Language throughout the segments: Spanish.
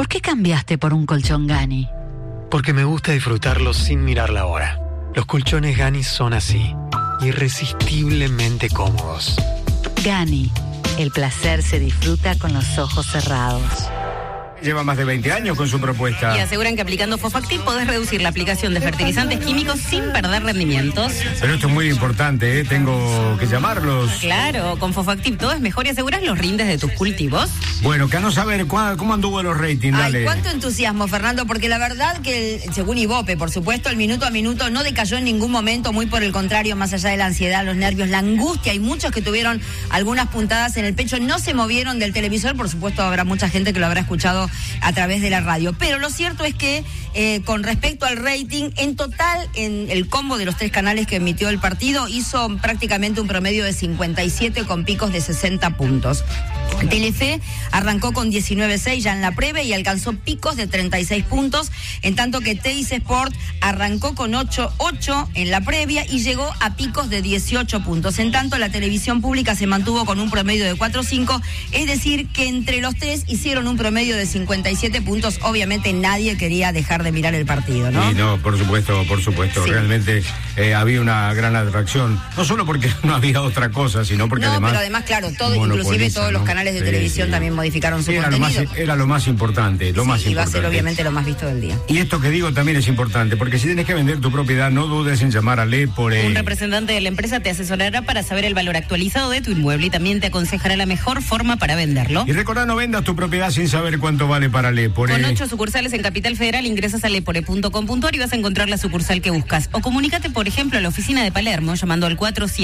¿Por qué cambiaste por un colchón Gani? Porque me gusta disfrutarlos sin mirar la hora. Los colchones Gani son así, irresistiblemente cómodos. Gani, el placer se disfruta con los ojos cerrados. Lleva más de 20 años con su propuesta. Y aseguran que aplicando Fofactiv podés reducir la aplicación de fertilizantes químicos sin perder rendimientos. Pero esto es muy importante, ¿eh? Tengo que llamarlos. Claro, con Fofactiv todo es mejor y aseguras los rindes de tus cultivos. Bueno, que no saber cómo anduvo los ratings, dale. Ay, cuánto entusiasmo, Fernando, porque la verdad que, según Ibope, por supuesto, el minuto a minuto no decayó en ningún momento, muy por el contrario, más allá de la ansiedad, los nervios, la angustia. Hay muchos que tuvieron algunas puntadas en el pecho, no se movieron del televisor, por supuesto habrá mucha gente que lo habrá escuchado a través de la radio. Pero lo cierto es que con respecto al rating, en total, en el combo de los 3 canales que emitió el partido, hizo prácticamente un promedio de 57 con picos de 60 puntos. Telefe arrancó con 19.6 ya en la previa y alcanzó picos de 36 puntos, en tanto que Teis Sport arrancó con 8.8 en la previa y llegó a picos de 18 puntos. En tanto, la televisión pública se mantuvo con un promedio de 4.5, es decir, que entre los 3 hicieron un promedio de 57 puntos. Obviamente nadie quería dejar de mirar el partido, ¿no? Sí, no, por supuesto. Sí. Realmente había una gran atracción, no solo porque no había otra cosa, sino porque pero además, claro, todo, inclusive todos los canales de televisión también modificaron su contenido. Era lo más importante, y va a ser obviamente lo más visto del día. Y esto que digo también es importante, porque si tienes que vender tu propiedad, no dudes en llamar a Lepore. Un representante de la empresa te asesorará para saber el valor actualizado de tu inmueble y también te aconsejará la mejor forma para venderlo. Y recordá, no vendas tu propiedad sin saber cuánto vale para Lepore. Con 8 sucursales en Capital Federal, ingresas a lepore.com.ar y vas a encontrar la sucursal que buscas. O comunícate, por ejemplo, a la oficina de Palermo llamando al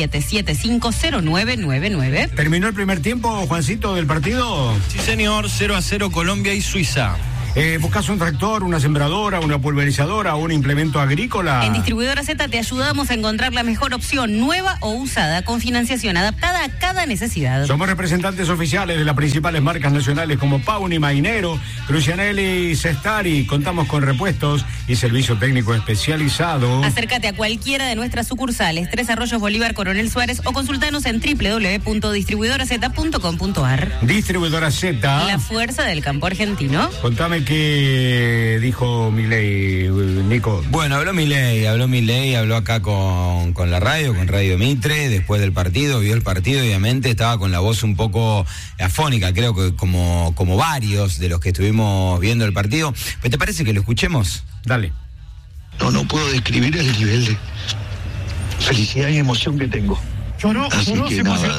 47750999. ¿Terminó el primer tiempo, Juancito, del partido? Sí, señor, 0-0 Colombia y Suiza. ¿Buscas un tractor, una sembradora, una pulverizadora o un implemento agrícola? En Distribuidora Z te ayudamos a encontrar la mejor opción, nueva o usada, con financiación adaptada a cada necesidad. Somos representantes oficiales de las principales marcas nacionales como Pauni, Mainero, Crucianelli y Cestari. Contamos con repuestos y servicio técnico especializado. Acércate a cualquiera de nuestras sucursales, 3 Arroyos Bolívar, Coronel Suárez, o consultanos en www.distribuidoraz.com.ar. Distribuidora Z. La fuerza del campo argentino. Contame qué dijo Milei, Nico. Bueno, habló Milei, habló acá con la radio, con Radio Mitre, después del partido, vio el partido, obviamente estaba con la voz un poco afónica, creo que como varios de los que estuvimos viendo el partido. ¿Pero te parece que lo escuchemos? Dale. No puedo describir el nivel de felicidad y emoción que tengo. Así que nada,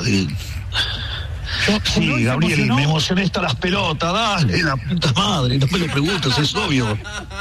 sí, Gabriel, me emocioné hasta las pelotas, dale, la puta madre, no me lo preguntes, es obvio.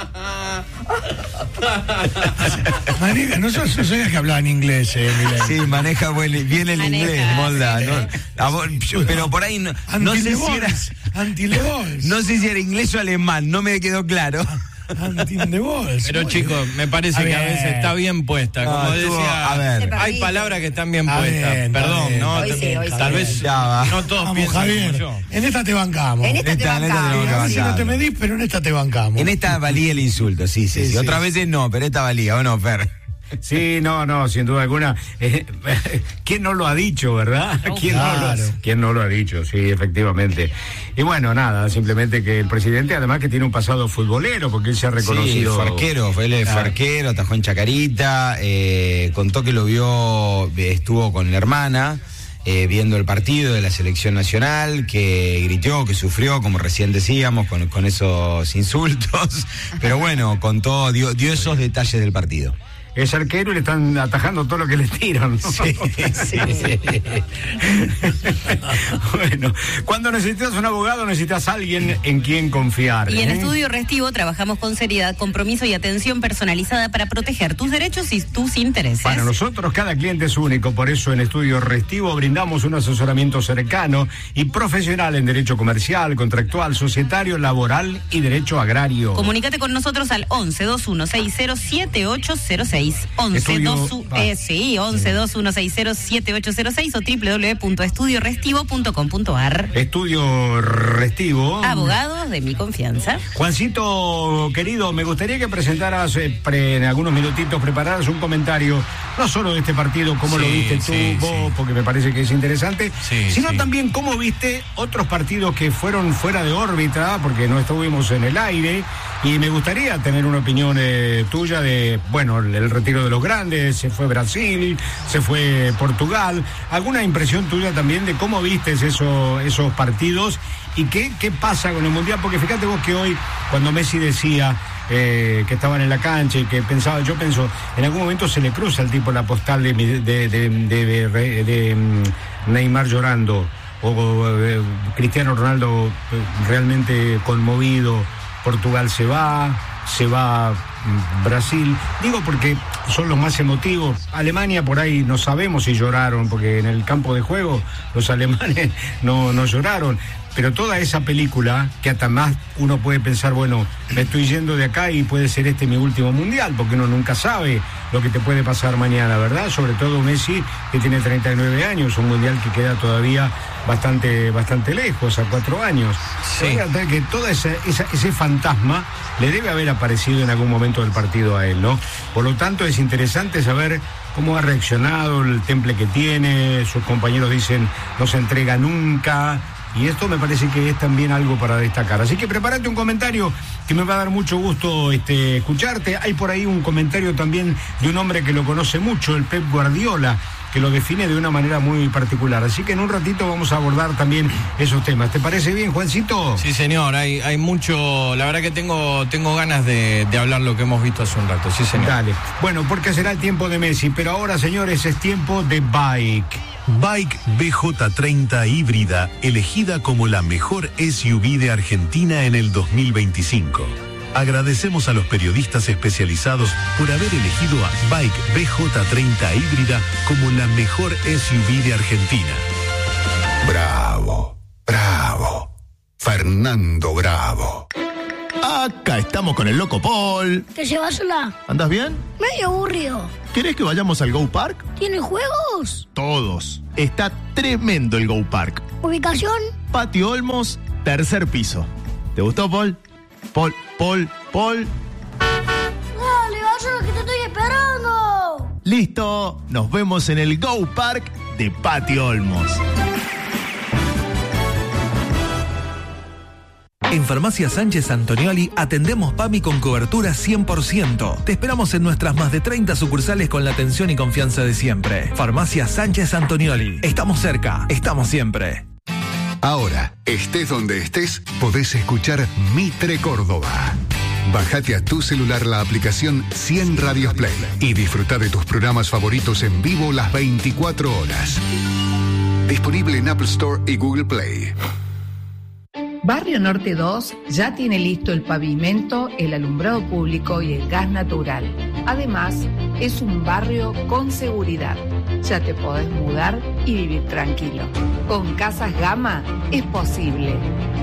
Maneja, no sabías que hablaba en inglés, Milei. Sí, maneja bien el inglés, Molda. ¿No? Pero por ahí no sé si era... No sé si era inglés o alemán, no me quedó claro. Pero chicos, me parece que a veces está bien puesta. Como decía, hay palabras que están bien puestas. Perdón, ¿no? Tal vez no todos piensan Javier, como yo. en esta te bancamos. En esta te bancamos. Sí, no te medís, pero en esta te bancamos. En esta valía el insulto, sí. Otras veces no, pero esta valía, ¿o no, Fer? Sí, no, sin duda alguna. ¿Quién no lo ha dicho, verdad? ¿Quién no lo ha dicho? Sí, efectivamente. Y bueno, nada, simplemente que el presidente, además que tiene un pasado futbolero, porque él se ha reconocido... Sí, farquero, él es farquero, atajó en Chacarita, contó que lo vio, estuvo con la hermana, viendo el partido de la selección nacional, que gritó, que sufrió, como recién decíamos, con esos insultos, pero bueno, contó, dio esos detalles del partido. Es arquero y le están atajando todo lo que le tiran, ¿no? Sí. Bueno, cuando necesitas un abogado, necesitas a alguien en quien confiar. Y en Estudio Restivo trabajamos con seriedad, compromiso y atención personalizada para proteger tus derechos y tus intereses. Para nosotros cada cliente es único, por eso en Estudio Restivo brindamos un asesoramiento cercano y profesional en derecho comercial, contractual, societario, laboral y derecho agrario. Comunícate con nosotros al 11 21 60 7806 1121607806. 1121607806 o www.estudiorestivo.com.ar. Estudio Restivo. Abogados de mi confianza. Juancito, querido, me gustaría que presentaras en algunos minutitos, prepararas un comentario, no solo de este partido, cómo lo viste tú, vos, porque me parece que es interesante, sino también cómo viste otros partidos que fueron fuera de órbita, porque no estuvimos en el aire, y me gustaría tener una opinión tuya de, bueno, el retiro de los grandes, se fue Brasil, se fue Portugal, alguna impresión tuya también de cómo vistes esos partidos y qué pasa con el Mundial, porque fíjate vos que hoy, cuando Messi decía que estaban en la cancha y que pensaba, yo pienso, en algún momento se le cruza al tipo la postal de Neymar llorando, o Cristiano Ronaldo realmente conmovido, Portugal se va Brasil, digo porque son los más emotivos. Alemania por ahí no sabemos si lloraron, porque en el campo de juego los alemanes no lloraron, pero toda esa película, que hasta más uno puede pensar, bueno, me estoy yendo de acá y puede ser este mi último mundial, porque uno nunca sabe lo que te puede pasar mañana, ¿verdad? Sobre todo Messi, que tiene 39 años, un mundial que queda todavía bastante lejos, a 4 años. Sí. Que todo ese fantasma le debe haber aparecido en algún momento del partido a él, ¿no? Por lo tanto, es interesante saber cómo ha reaccionado, el temple que tiene, sus compañeros dicen no se entrega nunca, y esto me parece que es también algo para destacar. Así que prepárate un comentario que me va a dar mucho gusto escucharte. Hay por ahí un comentario también de un hombre que lo conoce mucho, el Pep Guardiola, que lo define de una manera muy particular. Así que en un ratito vamos a abordar también esos temas. ¿Te parece bien, Juancito? Sí, señor. Hay mucho... La verdad que tengo ganas de hablar lo que hemos visto hace un rato. Sí, señor. Dale. Bueno, porque será el tiempo de Messi, pero ahora, señores, es tiempo de Bike. Bike BJ30 híbrida, elegida como la mejor SUV de Argentina en el 2025. Agradecemos a los periodistas especializados por haber elegido a Bike BJ30 híbrida como la mejor SUV de Argentina. Bravo, bravo, Fernando Bravo. Acá estamos con el loco Paul. ¿Te llevásela? ¿Andás bien? Medio aburrido. ¿Querés que vayamos al Go Park? ¿Tiene juegos? Todos. Está tremendo el Go Park. ¿Ubicación? Patio Olmos, 3er piso. ¿Te gustó, Paul? Paul. Dale, vaya que te estoy esperando. Listo, nos vemos en el Go Park de Patio Olmos. En Farmacia Sánchez Antonioli atendemos PAMI con cobertura 100%. Te esperamos en nuestras más de 30 sucursales con la atención y confianza de siempre. Farmacia Sánchez Antonioli. Estamos cerca, estamos siempre. Ahora, estés donde estés, podés escuchar Mitre Córdoba. Bájate a tu celular la aplicación 100 Radios Play y disfruta de tus programas favoritos en vivo las 24 horas. Disponible en Apple Store y Google Play. Barrio Norte 2 ya tiene listo el pavimento, el alumbrado público y el gas natural. Además, es un barrio con seguridad. Ya te podés mudar y vivir tranquilo. Con Casas Gama es posible.